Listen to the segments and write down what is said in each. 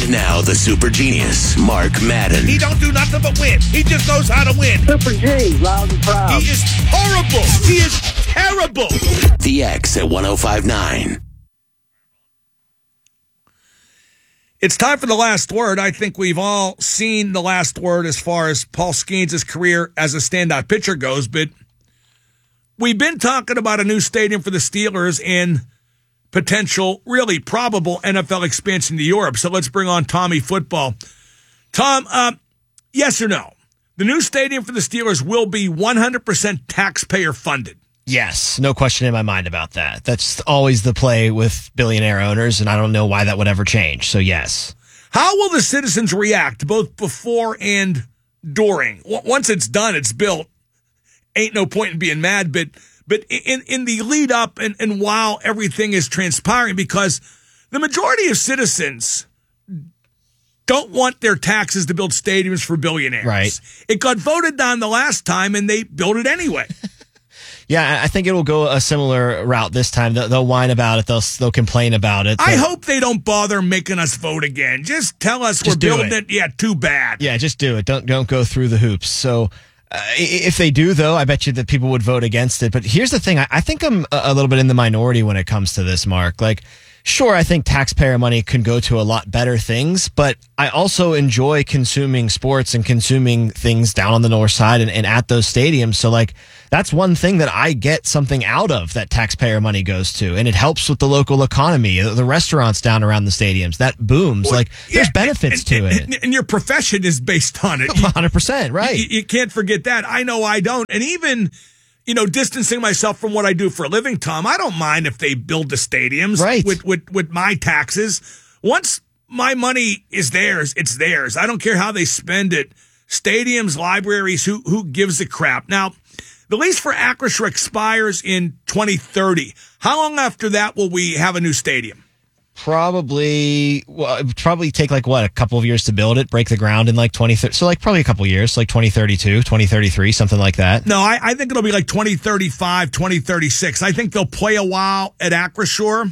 And now the super genius, Mark Madden. He don't do nothing but win. He just knows how to win. Super G, loud and proud. He is horrible. He is terrible. The X at 105.9. It's time for the last word. I think we've all seen the last word as far as Paul Skeens' career as a standout pitcher goes, but we've been talking about a new stadium for the Steelers and potential, really probable NFL expansion to Europe. So let's bring on Tommy Football. Tom, yes or no? The new stadium for the Steelers will be 100% taxpayer funded. Yes, no question in my mind about that. That's always the play with billionaire owners, and I don't know why that would ever change. So yes. How will the citizens react both before and during? Once it's done, it's built. Ain't no point in being mad, but in the lead up and while everything is transpiring, because the majority of citizens don't want their taxes to build stadiums for billionaires. Right. It got voted down the last time, and they built it anyway. Yeah, I think it will go a similar route this time. They'll whine about it. They'll complain about it. I hope they don't bother making us vote again. Just tell us we're building it. Yeah, too bad. Yeah, just do it. Don't go through the hoops. So if they do, though, I bet you that people would vote against it. But here's the thing. I think I'm a little bit in the minority when it comes to this, Mark. Like, sure, I think taxpayer money can go to a lot better things, but I also enjoy consuming sports and consuming things down on the north side and at those stadiums. So, like, that's one thing that I get something out of that taxpayer money goes to, and it helps with the local economy, the restaurants down around the stadiums. That booms. Well, there's benefits to it. And your profession is based on it. 100%, right. You can't forget that. I know I don't. And even, distancing myself from what I do for a living, Tom, I don't mind if they build the stadiums with my taxes. Once my money is theirs, it's theirs. I don't care how they spend it. Stadiums, libraries, who gives a crap? Now, the lease for Acrisure expires in 2030. How long after that will we have a new stadium? Probably take a couple of years to build it, break the ground in 2030. So probably a couple of years, 2032, 2033, something like that. No, I think it'll be 2035, 2036. I think they'll play a while at Acrisure.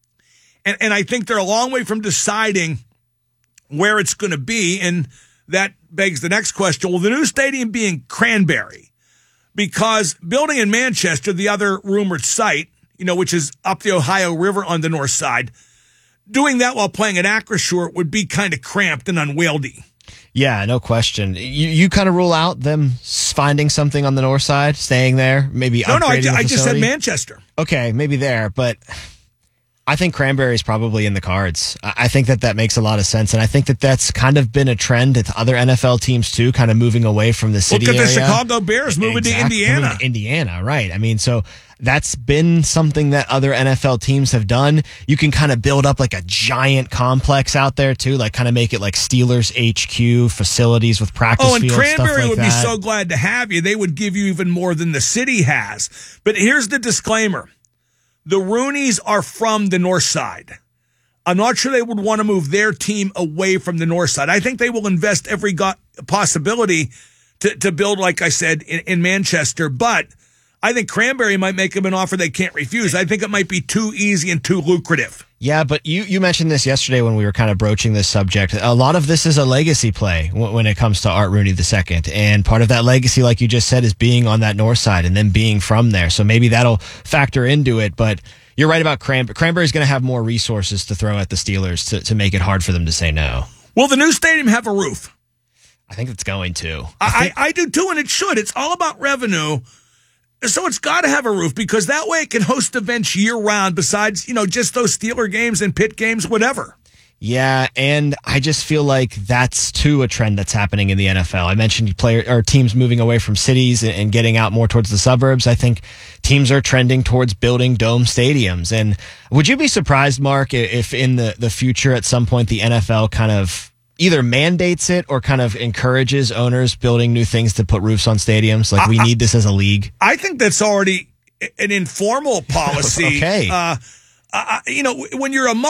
And I think they're a long way from deciding where it's going to be. And that begs the next question. Will the new stadium be in Cranberry? Because building in Manchester, the other rumored site, which is up the Ohio River on the north side, doing that while playing at Acrisure would be kind of cramped and unwieldy. Yeah, no question. You kind of rule out them finding something on the north side, staying there, maybe upgrading the facility? I just said Manchester. Okay, maybe there, but I think Cranberry is probably in the cards. I think that makes a lot of sense, and I think that's kind of been a trend at other NFL teams too, kind of moving away from the city area. Look at the Chicago Bears moving to Indiana. Indiana, right. I mean, so that's been something that other NFL teams have done. You can kind of build up a giant complex out there too, kind of make it like Steelers HQ facilities with practice fields, stuff like that. Cranberry would be so glad to have you. They would give you even more than the city has. But here's the disclaimer. The Rooneys are from the north side. I'm not sure they would want to move their team away from the north side. I think they will invest every possibility to build, like I said, in Manchester. But I think Cranberry might make them an offer they can't refuse. I think it might be too easy and too lucrative. Yeah, but you mentioned this yesterday when we were kind of broaching this subject. A lot of this is a legacy play when it comes to Art Rooney II. And part of that legacy, like you just said, is being on that north side and then being from there. So maybe that'll factor into it. But you're right about Cranberry. Cranberry's going to have more resources to throw at the Steelers to make it hard for them to say no. Will the new stadium have a roof? I think it's going to. I do too, and it should. It's all about revenue. So it's got to have a roof because that way it can host events year round besides, just those Steeler games and Pitt games, whatever. Yeah, and I just feel like that's too a trend that's happening in the NFL. I mentioned teams moving away from cities and getting out more towards the suburbs. I think teams are trending towards building dome stadiums. And would you be surprised, Mark, if in the future at some point the NFL kind of either mandates it or kind of encourages owners building new things to put roofs on stadiums? We need this as a league. I think that's already an informal policy. Okay. When you're a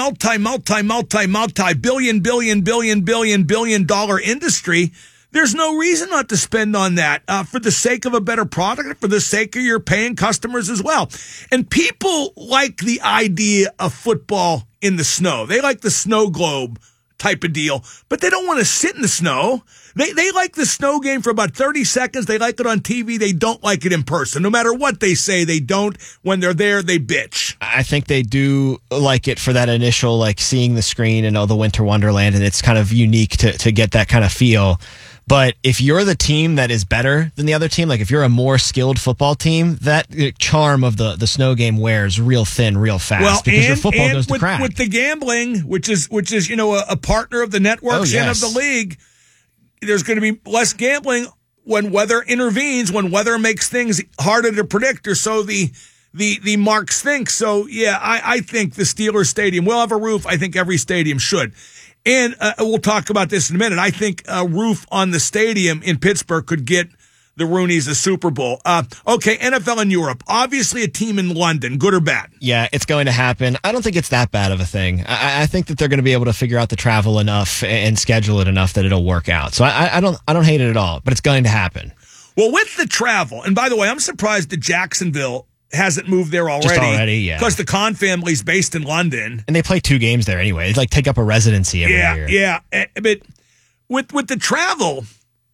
multi-billion dollar industry, there's no reason not to spend on that for the sake of a better product, for the sake of your paying customers as well. And people like the idea of football in the snow. They like the snow globe type of deal, but they don't want to sit in the snow. They like the snow game for about 30 seconds. They like it on TV. They don't like it in person. No matter what they say, they don't. When they're there, they bitch. I think they do like it for that initial, like seeing the screen and all the winter wonderland, and it's kind of unique to get that kind of feel. But if you're the team that is better than the other team, like if you're a more skilled football team, that charm of the snow game wears real thin, real fast because your football goes to crack. With the gambling, which is a partner of the networks and of the league, there's going to be less gambling when weather intervenes, when weather makes things harder to predict, or so the marks think. So, yeah, I think the Steelers stadium will have a roof. I think every stadium should. And we'll talk about this in a minute. I think a roof on the stadium in Pittsburgh could get the Roonies a Super Bowl. Okay, NFL in Europe. Obviously a team in London, good or bad? Yeah, it's going to happen. I don't think it's that bad of a thing. I think that they're going to be able to figure out the travel enough and schedule it enough that it'll work out. So I don't hate it at all, but it's going to happen. Well, with the travel, and by the way, I'm surprised that Jacksonville hasn't moved there already. Just already, yeah. Because the Khan family's based in London. And they play 2 games there anyway. They take up a residency every year. Yeah. But with the travel,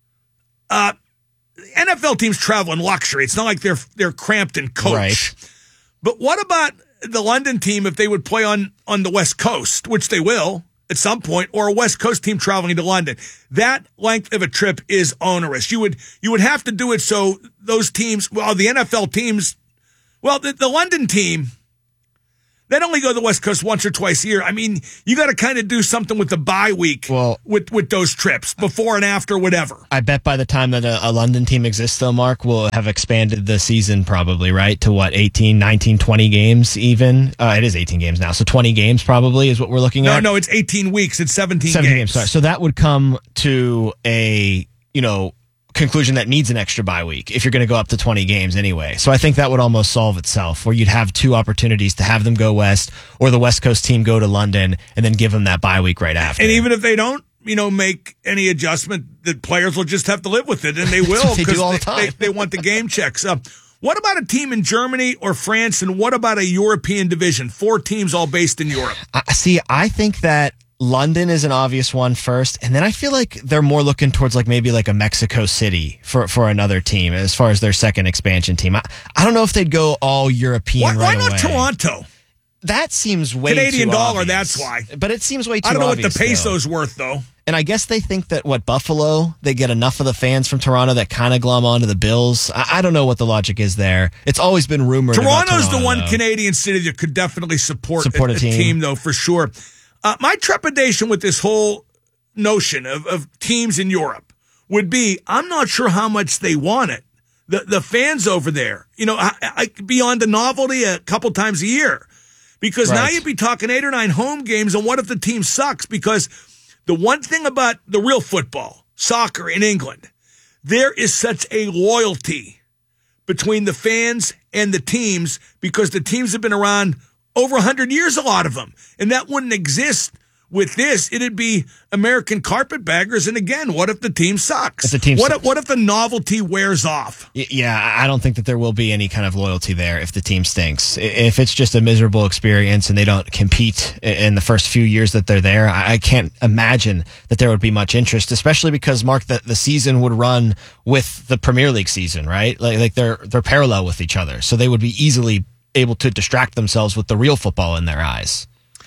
NFL teams travel in luxury. It's not like they're cramped in coach. Right. But what about the London team if they would play on the West Coast, which they will at some point, or a West Coast team traveling to London? That length of a trip is onerous. You would have to do it so those teams, well, the NFL teams, well, the London team, they'd only go to the West Coast once or twice a year. I mean, you got to kind of do something with the bye week with those trips, before and after, whatever. I bet by the time that a London team exists, though, Mark, will have expanded the season probably, right? To what, 18, 19, 20 games even? It is 18 games now, so 20 games probably is what we're looking at? No, it's 18 weeks. It's 17 games. Sorry. So that would come to a, conclusion that needs an extra bye week if you're going to go up to 20 games anyway. So I think that would almost solve itself, where you'd have 2 opportunities to have them go west, or the West Coast team go to London and then give them that bye week right after. And even if they don't, make any adjustment, the players will just have to live with it, and they will, because they want the game checks. What about a team in Germany or France, and what about a European division? 4 teams all based in Europe. I think that London is an obvious one first, and then I feel like they're more looking towards maybe a Mexico City for another team as far as their second expansion team. I don't know if they'd go all European why right not away. Toronto? That seems way Canadian too dollar, obvious. that's why. But it seems way too obvious. I don't know what the obvious, peso's though. worth, though. And I guess they think that, Buffalo, they get enough of the fans from Toronto that kind of glom onto the Bills. I don't know what the logic is there. It's always been rumored Toronto's about the one though. Canadian city that could definitely support a team. team, though, for sure. My trepidation with this whole notion of teams in Europe would be, I'm not sure how much they want it. The fans over there, beyond the novelty a couple times a year. Because now you'd be talking 8 or 9 home games, and what if the team sucks? Because the one thing about the real football, soccer in England, there is such a loyalty between the fans and the teams, because the teams have been around over 100 years, a lot of them. And that wouldn't exist with this. It'd be American carpetbaggers. And again, what if the team sucks? What if the novelty wears off? Yeah, I don't think that there will be any kind of loyalty there if the team stinks. If it's just a miserable experience and they don't compete in the first few years that they're there, I can't imagine that there would be much interest, especially because, Mark, the season would run with the Premier League season, right? Like they're parallel with each other. So they would be easily able to distract themselves with the real football in their eyes.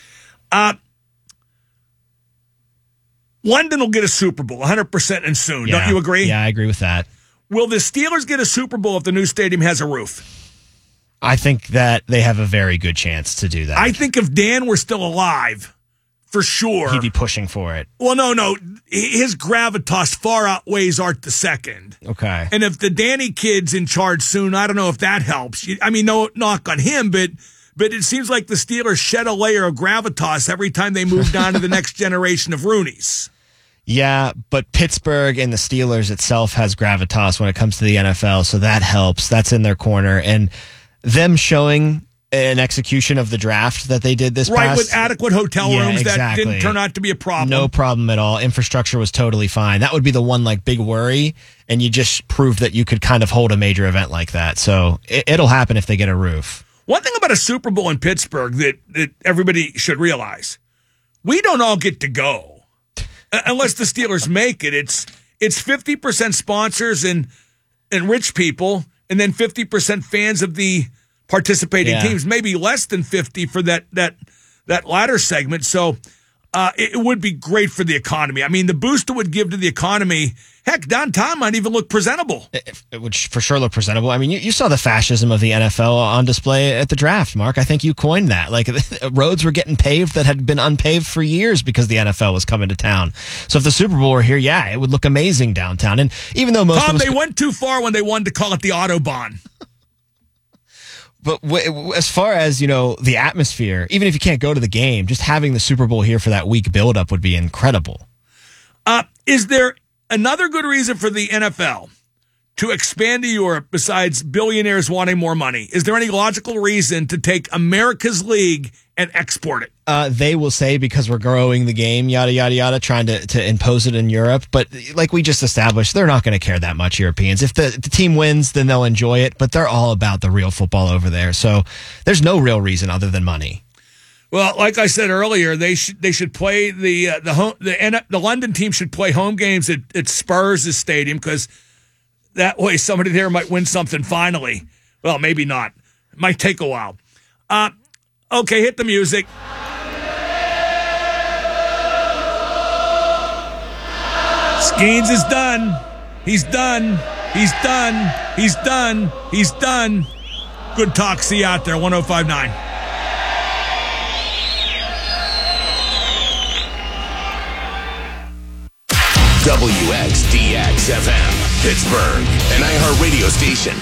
London will get a Super Bowl 100% and soon. Yeah. Don't you agree? Yeah, I agree with that. Will the Steelers get a Super Bowl if the new stadium has a roof? I think that they have a very good chance to do that. I think if Dan were still alive, for sure, he'd be pushing for it. Well, no. His gravitas far outweighs Art II. Okay. And if the Danny kid's in charge soon, I don't know if that helps. I mean, no knock on him, but it seems like the Steelers shed a layer of gravitas every time they move down to the next generation of Roonies. Yeah, but Pittsburgh and the Steelers itself has gravitas when it comes to the NFL, so that helps. That's in their corner. And them showing an execution of the draft that they did this past... Right, with adequate hotel rooms exactly. That didn't turn out to be a problem. No problem at all. Infrastructure was totally fine. That would be the one big worry, and you just proved that you could kind of hold a major event like that. So it'll happen if they get a roof. One thing about a Super Bowl in Pittsburgh that everybody should realize, we don't all get to go. unless the Steelers make it. It's 50% sponsors and rich people, and then 50% fans of the participating teams. Maybe less than 50 for that latter segment. So it would be great for the economy. I mean, the boost it would give to the economy. Heck, downtown might even look presentable. It would for sure look presentable. I mean, you saw the fascism of the NFL on display at the draft, Mark. I think you coined that. Like, roads were getting paved that had been unpaved for years because the NFL was coming to town. So if the Super Bowl were here, it would look amazing downtown. And even though most Tom, of us... they went too far when they wanted to call it the Autobahn. But as far as, the atmosphere, even if you can't go to the game, just having the Super Bowl here for that week buildup would be incredible. Is there another good reason for the NFL to expand to Europe besides billionaires wanting more money? Is there any logical reason to take America's league and export it? They will say because we're growing the game, yada, yada, yada, trying to impose it in Europe. But like we just established, they're not going to care that much, Europeans. If the team wins, then they'll enjoy it. But they're all about the real football over there. So there's no real reason other than money. Well, like I said earlier, they should play the London team should play home games at Spurs' stadium because that way somebody there might win something finally. Well, maybe not. It might take a while. Okay, hit the music. Skeens is done. He's done. He's done. He's done. He's done. Good talk. See you out there. 105.9. WXDX FM, Pittsburgh, an iHeart radio station.